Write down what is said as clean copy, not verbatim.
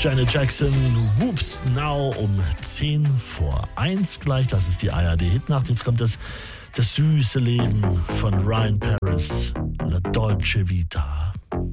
Janet Jackson, Whoops Now um 10:10 gleich. Das ist die ARD-Hitnacht. Jetzt kommt das süße Leben von Ryan Paris, La Dolce Vita.